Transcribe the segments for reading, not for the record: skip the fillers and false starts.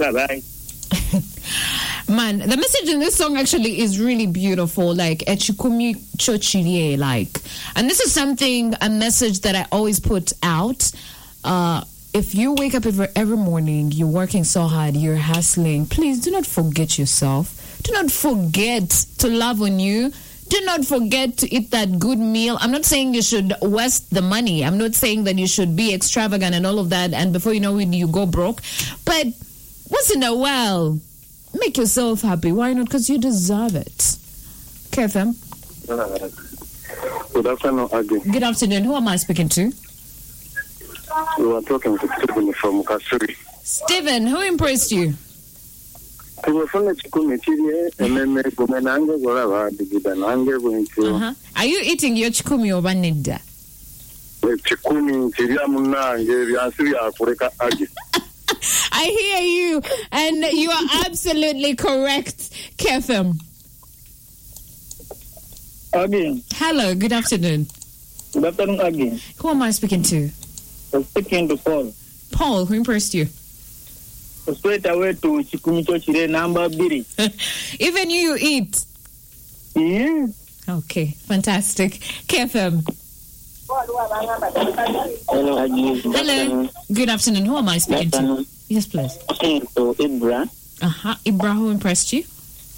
Bye-bye. Man, the message in this song actually is really beautiful, like echikumi chochirie, like, and this is a message that I always put out. If you wake up every morning, you're working so hard, you're hustling, please do not forget yourself. Do not forget to love on you. Do not forget to eat that good meal. I'm not saying you should waste the money. I'm not saying that you should be extravagant and all of that, and before you know it, you go broke. But once in a while, make yourself happy. Why not? Because you deserve it. KFM. Good afternoon, Agi. Good afternoon. Who am I speaking to? You are talking to Stephen from Kasuri. Stephen, who impressed you? Are you eating your chikumi or banida? I hear you, and you are absolutely correct, Kefem. Again. Hello, good afternoon. Good afternoon again. Who am I speaking to? I'm speaking to Paul. Paul, who impressed you? Straight away to Chikumicho Chire number Biri. Even you eat? Yeah. Okay, fantastic. KFM. Hello, Agi. Hello. Good afternoon. Who am I speaking to? Yes, please. Speaking to Ibra. Ibra, who impressed you?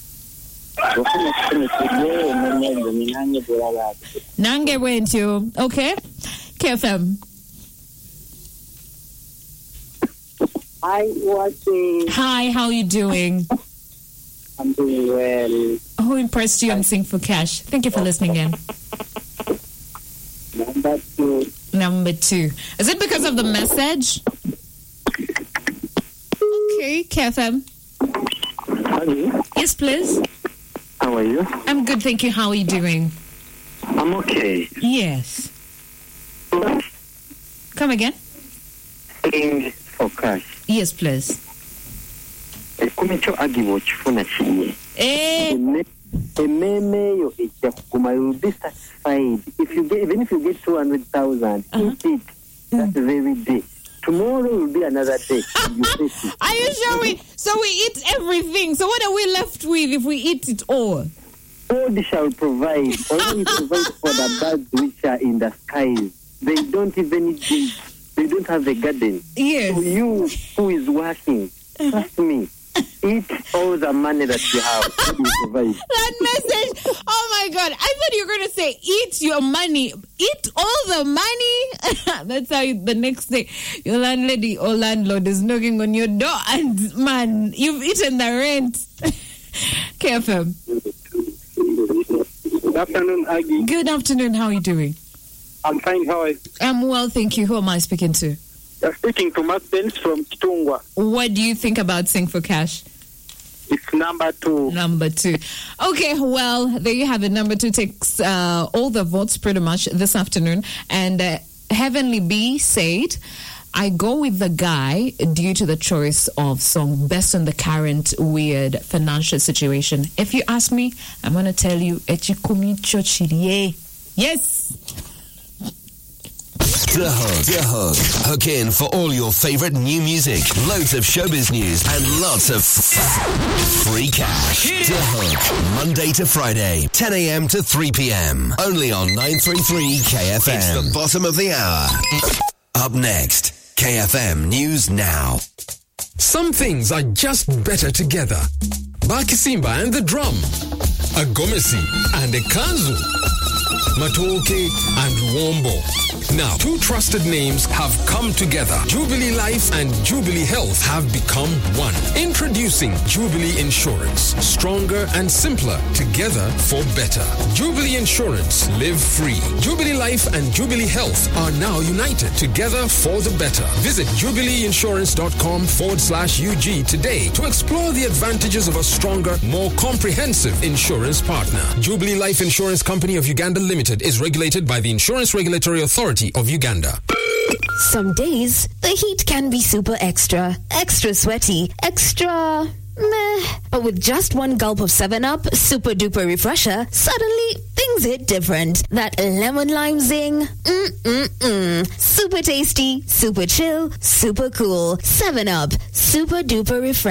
Nange went you. Okay. KFM. Hi, watching. Hi, how are you doing? I'm doing well. Who impressed you on Sing for Cash? Thank you for listening in. Number two. Is it because of the message? Okay, KFM. Hello. Yes, please. How are you? I'm good, thank you. How are you doing? I'm okay. Yes. Come again? Sing for Cash. Yes, please. Kumicho Agi watchfuna chiye. You'll be satisfied. Even if you get 200,000, eat it that very day. Tomorrow will be another day. Are you sure? So we eat everything. So what are we left with if we eat it all? God shall provide. Only provide for the birds which are in the skies. They don't even eat. They don't have a garden. Yes. So you who is working, trust me. Eat all the money that you have. That message, oh my God. I thought you were going to say, eat your money. Eat all the money. That's how the next day, your landlady or landlord is knocking on your door and, man, you've eaten the rent. KFM. Good afternoon, Aggie. Good afternoon. How are you doing? I'm fine. How are you? I'm well, thank you. Who am I speaking to? You're speaking to Mark Benz from Kitungwa. What do you think about Sing for Cash? It's number two. Number two. Okay, well, there you have it. Number two takes all the votes pretty much this afternoon. And Heavenly B said, I go with the guy due to the choice of song based on the current weird financial situation. If you ask me, I'm going to tell you, Echikumi Chochirie. Yes. The Hook. Hook in for all your favorite new music, loads of showbiz news, and lots of free cash. The Hook, Monday to Friday, 10 a.m. to 3 p.m. Only on 933 KFM. It's the bottom of the hour. Up next, KFM News Now. Some things are just better together. Bakisimba and the drum. A Gomesi and a Kanzu. Matoke and Wombo. Now, two trusted names have come together. Jubilee Life and Jubilee Health have become one. Introducing Jubilee Insurance. Stronger and simpler. Together for better. Jubilee Insurance. Live free. Jubilee Life and Jubilee Health are now united. Together for the better. Visit jubileeinsurance.com/UG today to explore the advantages of a stronger, more comprehensive insurance partner. Jubilee Life Insurance Company of Uganda Limited is regulated by the Insurance Regulatory Authority of Uganda. Some days, the heat can be super extra sweaty, extra meh. But with just one gulp of 7-Up, super duper refresher, suddenly things hit different. That lemon lime zing, super tasty, super chill, super cool. 7-Up, super duper refresher.